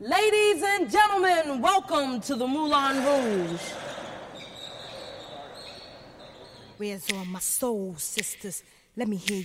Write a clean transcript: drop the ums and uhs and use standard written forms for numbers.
Ladies and gentlemen, welcome to the Moulin Rouge. Where's all my soul sisters? Let me hear